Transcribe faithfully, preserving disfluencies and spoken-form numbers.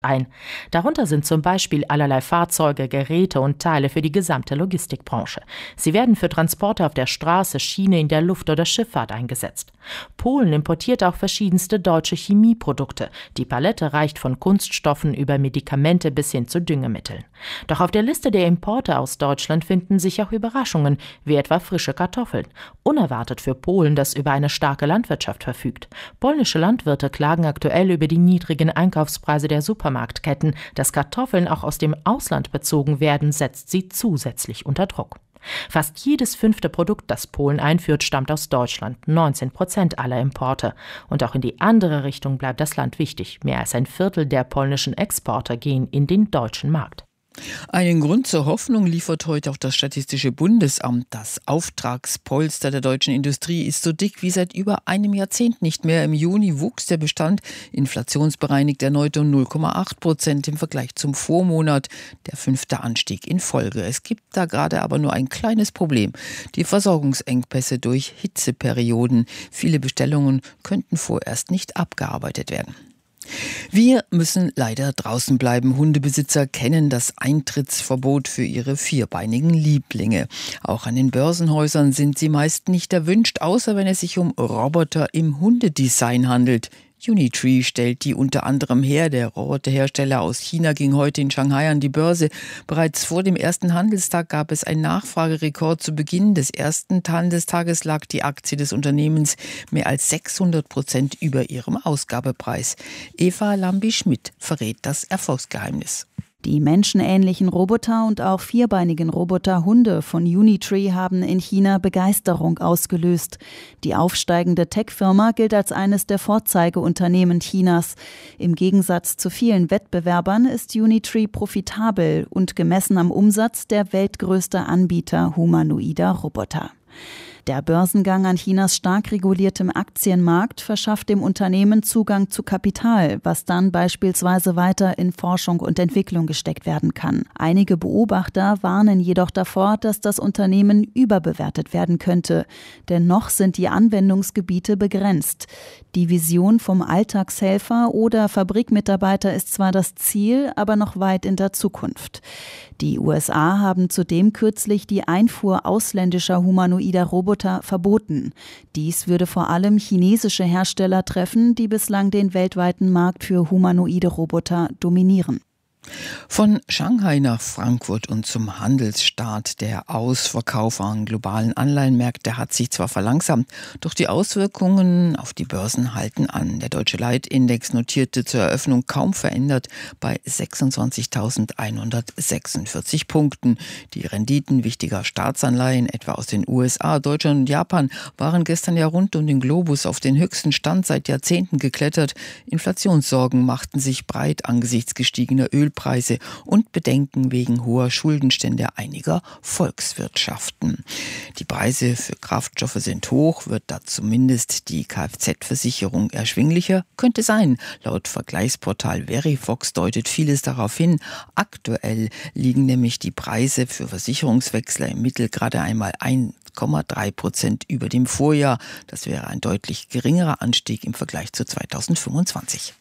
ein. Darunter sind zum Beispiel allerlei Fahrzeuge, Geräte und Teile für die gesamte Logistikbranche. Sie werden für Transporte auf der Straße, Schiene, in der Luft oder Schifffahrt eingesetzt. Polen importiert auch verschiedenste deutsche Chemieprodukte. Die Palette reicht von Kunststoffen über Medikamente bis hin zu Düngemitteln. Doch auf der Liste der Importe aus Deutschland finden sich auch Überraschungen, wie etwa frische Kartoffeln. Unerwartet für Polen, das über eine starke Landwirtschaft verfügt. Polnische Landwirte klagen aktuell über die niedrigen Einkaufspreise der Supermärkte. Supermarktketten, dass Kartoffeln auch aus dem Ausland bezogen werden, setzt sie zusätzlich unter Druck. Fast jedes fünfte Produkt, das Polen einführt, stammt aus Deutschland, neunzehn Prozent aller Importe. Und auch in die andere Richtung bleibt das Land wichtig. Mehr als ein Viertel der polnischen Exporte gehen in den deutschen Markt. Einen Grund zur Hoffnung liefert heute auch das Statistische Bundesamt. Das Auftragspolster der deutschen Industrie ist so dick wie seit über einem Jahrzehnt nicht mehr. Im Juni wuchs der Bestand inflationsbereinigt erneut um null Komma acht Prozent im Vergleich zum Vormonat. Der fünfte Anstieg in Folge. Es gibt da gerade aber nur ein kleines Problem. Die Versorgungsengpässe durch Hitzeperioden. Viele Bestellungen könnten vorerst nicht abgearbeitet werden. Wir müssen leider draußen bleiben. Hundebesitzer kennen das Eintrittsverbot für ihre vierbeinigen Lieblinge. Auch an den Börsenhäusern sind sie meist nicht erwünscht, außer wenn es sich um Roboter im Hundedesign handelt. Unitree stellt die unter anderem her. Der Roboterhersteller aus China ging heute in Shanghai an die Börse. Bereits vor dem ersten Handelstag gab es einen Nachfragerekord. Zu Beginn des ersten Handelstages lag die Aktie des Unternehmens mehr als sechshundert Prozent über ihrem Ausgabepreis. Eva Lambi-Schmidt verrät das Erfolgsgeheimnis. Die menschenähnlichen Roboter und auch vierbeinigen Roboterhunde von Unitree haben in China Begeisterung ausgelöst. Die aufsteigende Tech-Firma gilt als eines der Vorzeigeunternehmen Chinas. Im Gegensatz zu vielen Wettbewerbern ist Unitree profitabel und gemessen am Umsatz der weltgrößte Anbieter humanoider Roboter. Der Börsengang an Chinas stark reguliertem Aktienmarkt verschafft dem Unternehmen Zugang zu Kapital, was dann beispielsweise weiter in Forschung und Entwicklung gesteckt werden kann. Einige Beobachter warnen jedoch davor, dass das Unternehmen überbewertet werden könnte, denn noch sind die Anwendungsgebiete begrenzt. Die Vision vom Alltagshelfer oder Fabrikmitarbeiter ist zwar das Ziel, aber noch weit in der Zukunft. Die U S A haben zudem kürzlich die Einfuhr ausländischer humanoider Roboter verboten. Dies würde vor allem chinesische Hersteller treffen, die bislang den weltweiten Markt für humanoide Roboter dominieren. Von Shanghai nach Frankfurt und zum Handelsstart. Der Ausverkauf an globalen Anleihenmärkte hat sich zwar verlangsamt, doch die Auswirkungen auf die Börsen halten an. Der deutsche Leitindex notierte zur Eröffnung kaum verändert bei sechsundzwanzigtausendeinhundertsechsundvierzig Punkten. Die Renditen wichtiger Staatsanleihen, etwa aus den U S A, Deutschland und Japan, waren gestern ja rund um den Globus auf den höchsten Stand seit Jahrzehnten geklettert. Inflationssorgen machten sich breit angesichts gestiegener Ölpreise und Bedenken wegen hoher Schuldenstände einiger Volkswirtschaften. Die Preise für Kraftstoffe sind hoch, wird da zumindest die Kfz-Versicherung erschwinglicher? Könnte sein. Laut Vergleichsportal Verifox deutet vieles darauf hin. Aktuell liegen nämlich die Preise für Versicherungswechsler im Mittel gerade einmal eins Komma drei Prozent über dem Vorjahr. Das wäre ein deutlich geringerer Anstieg im Vergleich zu zweitausendfünfundzwanzig.